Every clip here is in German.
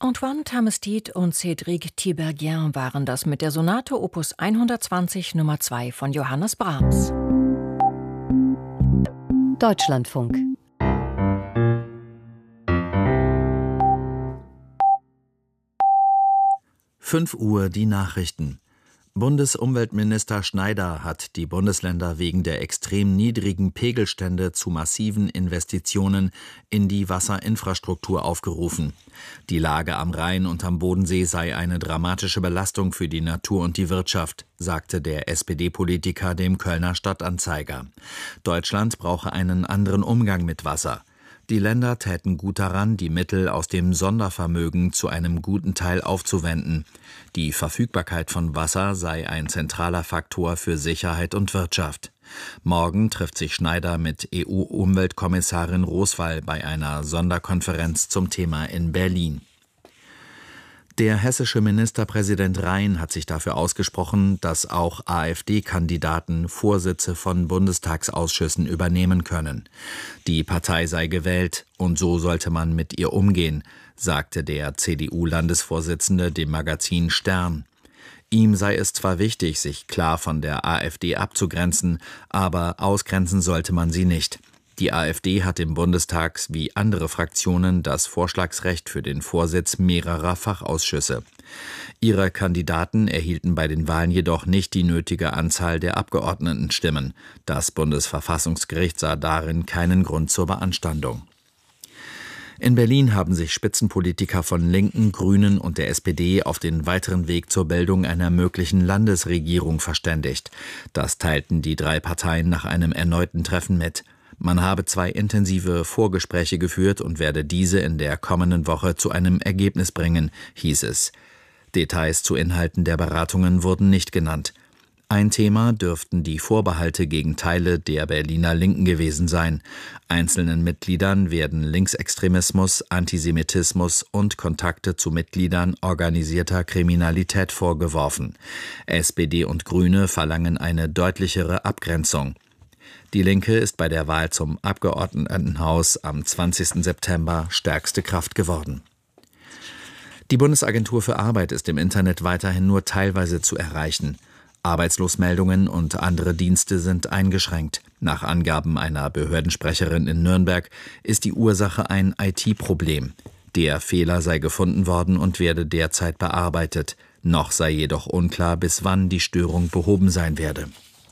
Antoine Tamestit und Cédric Tiberghien waren das mit der Sonate Opus 120 Nummer 2 von Johannes Brahms. Deutschlandfunk. Uhr die Nachrichten. Bundesumweltminister Schneider hat die Bundesländer wegen der extrem niedrigen Pegelstände zu massiven Investitionen in die Wasserinfrastruktur aufgerufen. Die Lage am Rhein und am Bodensee sei eine dramatische Belastung für die Natur und die Wirtschaft, sagte der SPD-Politiker dem Kölner Stadtanzeiger. Deutschland brauche einen anderen Umgang mit Wasser. Die Länder täten gut daran, die Mittel aus dem Sondervermögen zu einem guten Teil aufzuwenden. Die Verfügbarkeit von Wasser sei ein zentraler Faktor für Sicherheit und Wirtschaft. Morgen trifft sich Schneider mit EU-Umweltkommissarin Roswall bei einer Sonderkonferenz zum Thema in Berlin. Der hessische Ministerpräsident Rhein hat sich dafür ausgesprochen, dass auch AfD-Kandidaten Vorsitze von Bundestagsausschüssen übernehmen können. Die Partei sei gewählt und so sollte man mit ihr umgehen, sagte der CDU-Landesvorsitzende dem Magazin Stern. Ihm sei es zwar wichtig, sich klar von der AfD abzugrenzen, aber ausgrenzen sollte man sie nicht. Die AfD hat im Bundestag wie andere Fraktionen das Vorschlagsrecht für den Vorsitz mehrerer Fachausschüsse. Ihre Kandidaten erhielten bei den Wahlen jedoch nicht die nötige Anzahl der Abgeordnetenstimmen. Das Bundesverfassungsgericht sah darin keinen Grund zur Beanstandung. In Berlin haben sich Spitzenpolitiker von Linken, Grünen und der SPD auf den weiteren Weg zur Bildung einer möglichen Landesregierung verständigt. Das teilten die drei Parteien nach einem erneuten Treffen mit. Man habe 2 intensive Vorgespräche geführt und werde diese in der kommenden Woche zu einem Ergebnis bringen, hieß es. Details zu Inhalten der Beratungen wurden nicht genannt. Ein Thema dürften die Vorbehalte gegen Teile der Berliner Linken gewesen sein. Einzelnen Mitgliedern werden Linksextremismus, Antisemitismus und Kontakte zu Mitgliedern organisierter Kriminalität vorgeworfen. SPD und Grüne verlangen eine deutlichere Abgrenzung. Die Linke ist bei der Wahl zum Abgeordnetenhaus am 20. September stärkste Kraft geworden. Die Bundesagentur für Arbeit ist im Internet weiterhin nur teilweise zu erreichen. Arbeitslosmeldungen und andere Dienste sind eingeschränkt. Nach Angaben einer Behördensprecherin in Nürnberg ist die Ursache ein IT-Problem. Der Fehler sei gefunden worden und werde derzeit bearbeitet. Noch sei jedoch unklar, bis wann die Störung behoben sein werde.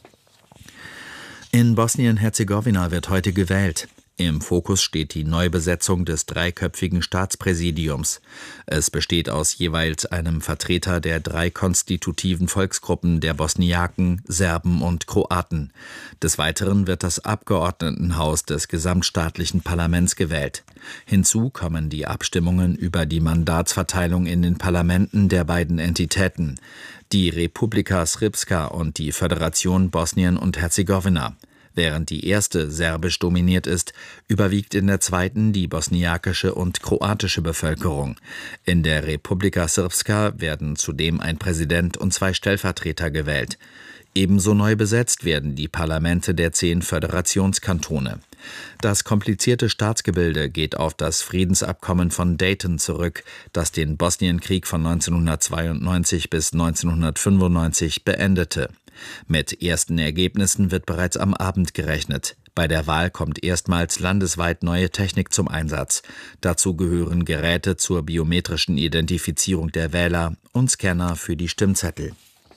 In Bosnien-Herzegowina wird heute gewählt. Im Fokus steht die Neubesetzung des 3-köpfigen Staatspräsidiums. Es besteht aus jeweils einem Vertreter der 3 konstitutiven Volksgruppen der Bosniaken, Serben und Kroaten. Des Weiteren wird das Abgeordnetenhaus des gesamtstaatlichen Parlaments gewählt. Hinzu kommen die Abstimmungen über die Mandatsverteilung in den Parlamenten der beiden Entitäten, die Republika Srpska und die Föderation Bosnien und Herzegowina. Während die erste serbisch dominiert ist, überwiegt in der zweiten die bosniakische und kroatische Bevölkerung. In der Republika Srpska werden zudem ein Präsident und 2 Stellvertreter gewählt. Ebenso neu besetzt werden die Parlamente der 10 Föderationskantone. Das komplizierte Staatsgebilde geht auf das Friedensabkommen von Dayton zurück, das den Bosnienkrieg von 1992 bis 1995 beendete. Mit ersten Ergebnissen wird bereits am Abend gerechnet. Bei der Wahl kommt erstmals landesweit neue Technik zum Einsatz. Dazu gehören Geräte zur biometrischen Identifizierung der Wähler und Scanner für die Stimmzettel.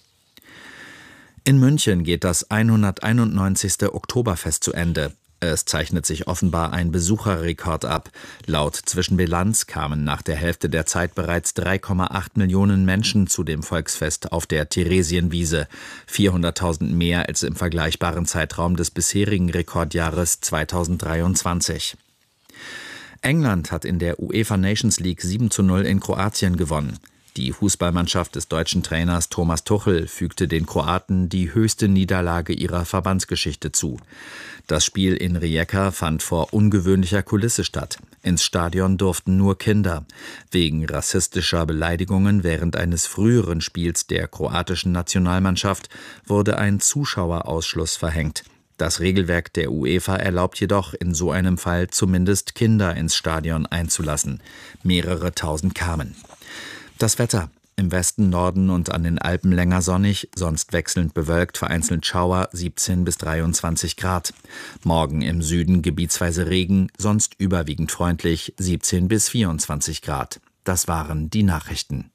In München geht das 191. Oktoberfest zu Ende. Es zeichnet sich offenbar ein Besucherrekord ab. Laut Zwischenbilanz kamen nach der Hälfte der Zeit bereits 3,8 Millionen Menschen zu dem Volksfest auf der Theresienwiese. 400.000 mehr als im vergleichbaren Zeitraum des bisherigen Rekordjahres 2023. England hat in der UEFA Nations League 7:0 in Kroatien gewonnen. Die Fußballmannschaft des deutschen Trainers Thomas Tuchel fügte den Kroaten die höchste Niederlage ihrer Verbandsgeschichte zu. Das Spiel in Rijeka fand vor ungewöhnlicher Kulisse statt. Ins Stadion durften nur Kinder. Wegen rassistischer Beleidigungen während eines früheren Spiels der kroatischen Nationalmannschaft wurde ein Zuschauerausschluss verhängt. Das Regelwerk der UEFA erlaubt jedoch in so einem Fall zumindest Kinder ins Stadion einzulassen. Mehrere tausend kamen. Das Wetter: im Westen, Norden und an den Alpen länger sonnig, sonst wechselnd bewölkt, vereinzelt Schauer, 17 bis 23 Grad. Morgen im Süden gebietsweise Regen, sonst überwiegend freundlich, 17 bis 24 Grad. Das waren die Nachrichten.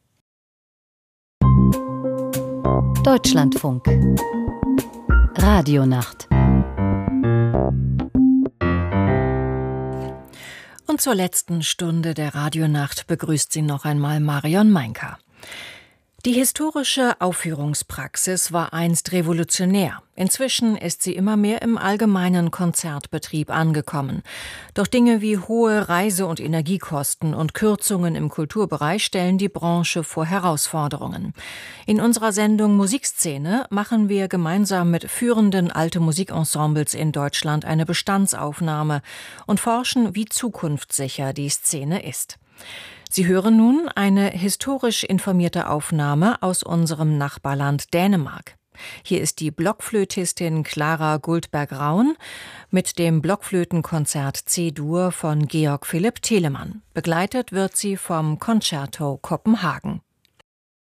Deutschlandfunk Radionacht. Und zur letzten Stunde der Radionacht begrüßt Sie noch einmal Marion Meinker. Die historische Aufführungspraxis war einst revolutionär. Inzwischen ist sie immer mehr im allgemeinen Konzertbetrieb angekommen. Doch Dinge wie hohe Reise- und Energiekosten und Kürzungen im Kulturbereich stellen die Branche vor Herausforderungen. In unserer Sendung Musikszene machen wir gemeinsam mit führenden alte Musikensembles in Deutschland eine Bestandsaufnahme und forschen, wie zukunftssicher die Szene ist. Sie hören nun eine historisch informierte Aufnahme aus unserem Nachbarland Dänemark. Hier ist die Blockflötistin Clara Guldberg-Raun mit dem Blockflötenkonzert C-Dur von Georg Philipp Telemann. Begleitet wird sie vom Concerto Kopenhagen.